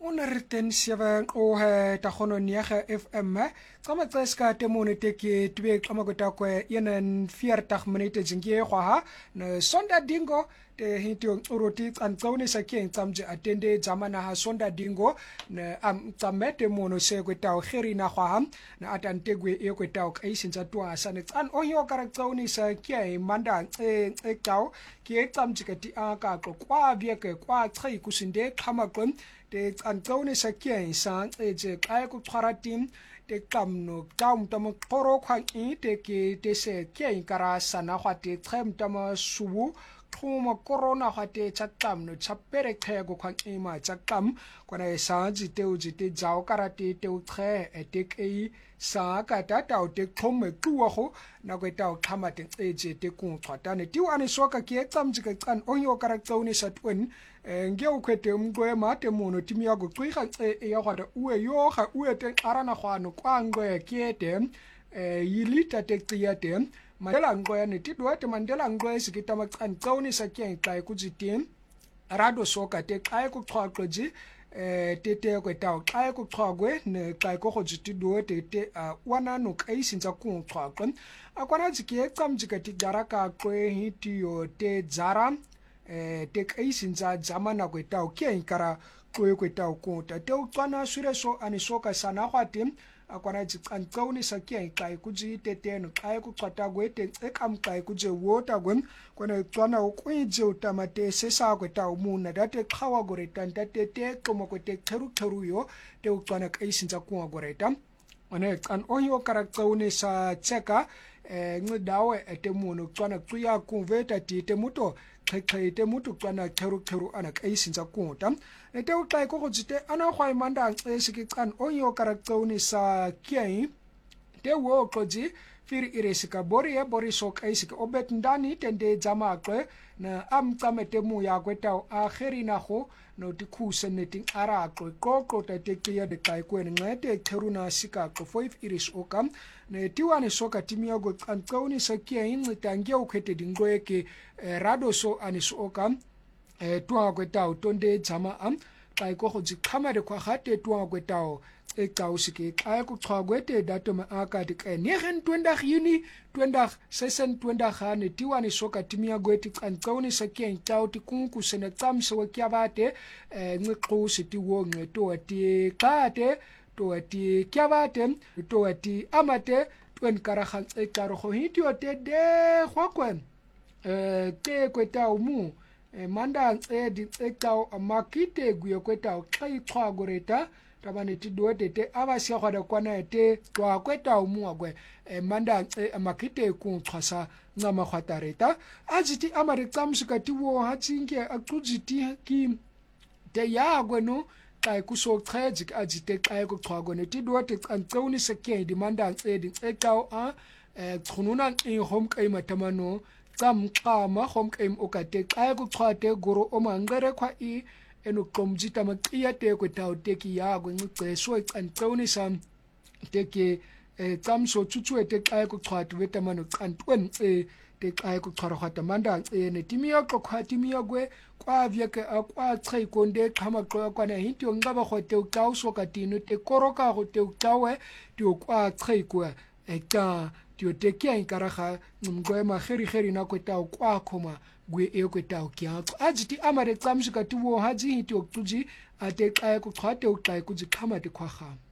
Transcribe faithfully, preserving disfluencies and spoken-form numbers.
Onerten sewe ohe tagono nege F M tsama tseska temone teke twe tsama gota kwe yenen veertig minute jingie gwa ne sonda dingo te hitio uroti tsantsone sakeng tsamje atende jamana ha sonda dingo ne am tsamete mono se kwetao gerina gwa na atantegwe e kwetao kaisinza twa sane tsan ohyo karaktsone sa ke manda e e tao ke tsamje kati aka kwa bieke kwa tshai kusinde khamakon te tsantsone sa ke sa eje kai ku tshwara tim te kamno taum tamo poro khang i te ke te se ke kara sana khwa te them tama subu khuma corona khwa te chatam no chapere khe go khang i ma chakam kona sa ji te u ji te jao karate te u khe te ke sa ka ta ta te khome tuwa go na go ta khama te eje te ku tshwata ne tiu ane soka ke tsam ji ka tsan onyo karaktsone sa twin nge ukwete mgwe mate mono timi ya go twiga e ya gwa uwe yo ga uwe te arana gwano kwa ngwe kete eh yilita te tsiya te mandela ngwe ne tidwa te mandela ngwe sikita matsantsauni sa ke nkai ku jitim rado soka te kai ku xwaqoji eh te te go ta kai ku xwagwe ne kai ko go jitido te te wana no kai sinza ku xwaqon akwana jike tsamjika ti daraka kwe hitiyo te zara eh te kaisinza jamana kwetao ke inkara kwe kwetao konta te utswana sureso anisoka sana khwatim akwana tsantsoni sakye kai kuji teteno kai kuxata gwete ekam kai kuje wota gwen kwana tswana ukwije utamate sesa kwetao muna date khawa goreta ntate te komo kwete kheru kheru yo te utswana kaisinza kuwa goreta ane tsan ohyo karaktsone sa tseka eh ngidawe etemuno tswana tsuya kunveta ti temuto khekhe mutu tswana kheru kheru ana kaisinza kunta ete uxai ko jite ana khwai manda esiki tsan onyo karaktsone sa kiai te wo koji fir iresika bori e bori sok aisika obet ndani tende jama kwe na am tsamete mu ya kwetao a kherina go no tikhuse neti ara kwe koko tate kia de kai kwen ngete kheruna sika ko five iris okam ne tiwane soka timia go tsantsoni sa kiai ngitangia ukhete dingoeke rado so anis okam eh twa kwetao tonde jama am kai ko go jikhamare kwa gate twa kwetao e kausike kai ku xwagwete dato ma aka de ke negen twentig Juni twenty sesentwentig gane tiwane soka timia gweti tsantsoni sa ke ntao ti kunku sene tsamse wa kyabate eh ngiqhusi ti wo ngeto ati qate to ati kyabate to ati amate twen karagan e karo go hitio te de gwakwen eh ke kweta umu manda e di ekao amakite guye kweta kai xwagoreta tabane tidote te abasya khwada kwana te twa kweta umu agwe manda amakite ku xwasa ngama khwatareta ajiti amare tsamsuka tiwo hatsinge akujiti ki te yagwe no kai kuso tragic ajite kai ku xwagone tidote tsantsoni seke di manda e di ekao a khununa e home kai matamano tsam qama home kai okate kai ku xwate goro o mangere kwa i eno komjita maqiya te kwetao teki yago ngceso icantoni sam teke tsamso tsutsu te kai ku xwati vetamano cantwen e te kai ku xwara khata manda e ne timia ko khati mia gwe kwa vyeke akwa tshai konde khama kwa kwana hitio ngaba khote ukauso katino te koroka go te ukawe ti kwa tshai kwa eta ti te kia inkaraga ngwe ma kheri kheri na kwetao kwa khoma gwe e kwetao kya ajiti amare tsamshika tiwo haji hiti oktuji ate kai ku khate ukai ku jikhama te khwaga